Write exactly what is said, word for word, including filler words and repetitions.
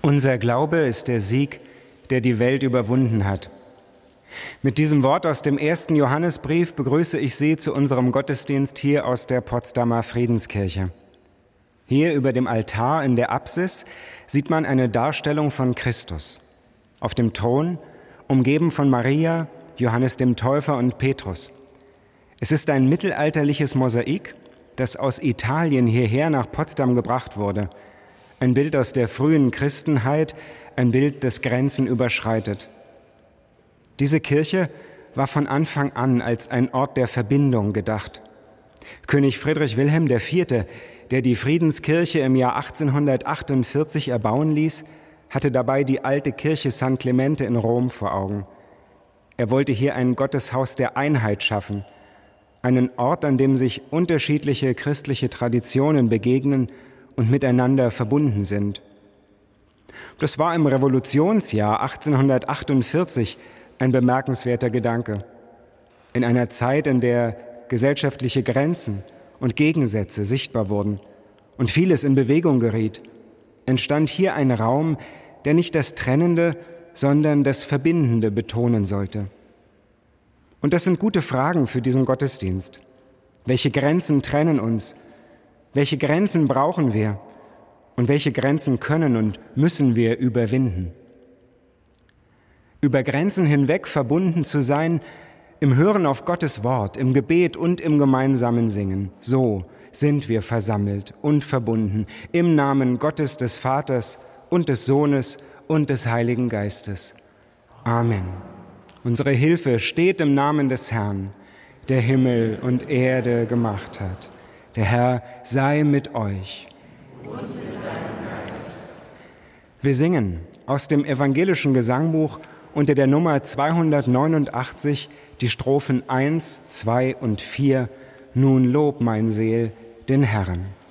Unser Glaube ist der Sieg, der die Welt überwunden hat. Mit diesem Wort aus dem ersten Johannesbrief begrüße ich Sie zu unserem Gottesdienst hier aus der Potsdamer Friedenskirche. Hier über dem Altar in der Apsis sieht man eine Darstellung von Christus. Auf dem Thron, umgeben von Maria, Johannes dem Täufer und Petrus. Es ist ein mittelalterliches Mosaik, das aus Italien hierher nach Potsdam gebracht wurde. Ein Bild aus der frühen Christenheit, ein Bild, das Grenzen überschreitet. Diese Kirche war von Anfang an als ein Ort der Verbindung gedacht. König Friedrich Wilhelm der Vierte., der die Friedenskirche im Jahr achtzehnhundertachtundvierzig erbauen ließ, hatte dabei die alte Kirche San Clemente in Rom vor Augen. Er wollte hier ein Gotteshaus der Einheit schaffen, einen Ort, an dem sich unterschiedliche christliche Traditionen begegnen und miteinander verbunden sind. Das war im Revolutionsjahr achtzehnhundertachtundvierzig ein bemerkenswerter Gedanke. In einer Zeit, in der gesellschaftliche Grenzen und Gegensätze sichtbar wurden und vieles in Bewegung geriet, entstand hier ein Raum, der nicht das Trennende, sondern das Verbindende betonen sollte. Und das sind gute Fragen für diesen Gottesdienst. Welche Grenzen trennen uns? Welche Grenzen brauchen wir? Und welche Grenzen können und müssen wir überwinden? Über Grenzen hinweg verbunden zu sein, im Hören auf Gottes Wort, im Gebet und im gemeinsamen Singen. So sind wir versammelt und verbunden im Namen Gottes des Vaters und des Sohnes und des Heiligen Geistes. Amen. Unsere Hilfe steht im Namen des Herrn, der Himmel und Erde gemacht hat. Der Herr sei mit euch. Und mit deinem Geist. Wir singen aus dem evangelischen Gesangbuch unter der Nummer zweihundertneunundachtzig die Strophen eins, zwei und vier. Nun lob, mein Seel, den Herrn.